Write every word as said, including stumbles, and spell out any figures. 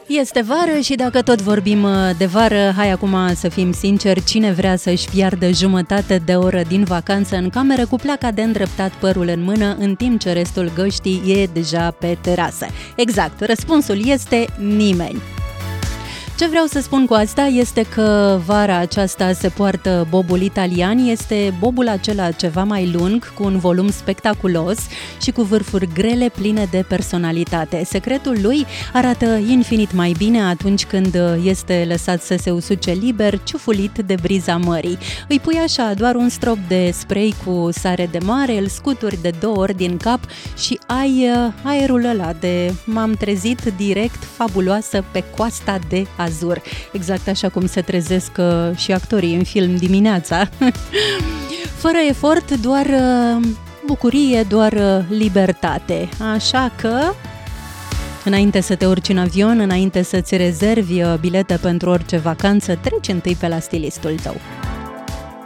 Este vară și dacă tot vorbim de vară, hai acum să fim sinceri, cine vrea să-și piardă jumătate de oră din vacanță în cameră cu pleaca de îndreptat, părul în mână, în timp ce restul găștii e deja pe terasă? Exact, răspunsul este nimeni. Ce vreau să spun cu asta este că vara aceasta se poartă bobul italian, este bobul acela ceva mai lung, cu un volum spectaculos și cu vârfuri grele pline de personalitate. Secretul lui arată infinit mai bine atunci când este lăsat să se usuce liber, ciufulit de briza mării. Îi pui așa doar un strop de spray cu sare de mare, îl scuturi de două ori din cap și ai aerul ăla de m-am trezit direct fabuloasă pe coasta de Azur. Exact așa cum se trezesc uh, și actorii în film dimineața. Fără efort, doar uh, bucurie, doar uh, libertate. Așa că, înainte să te urci în avion, înainte să-ți rezervi uh, bilete pentru orice vacanță, treci întâi pe la stilistul tău.